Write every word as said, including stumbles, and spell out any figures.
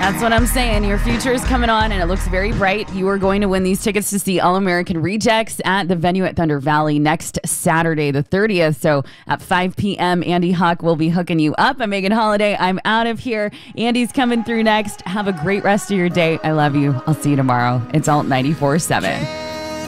That's what I'm saying. Your future is coming on, and it looks very bright. You are going to win these tickets to see All American Rejects at the venue at Thunder Valley next Saturday, the thirtieth. So at five p.m., Andy Huck will be hooking you up. I'm Megan Holiday. I'm out of here. Andy's coming through next. Have a great rest of your day. I love you. I'll see you tomorrow. It's Alt ninety-four point seven.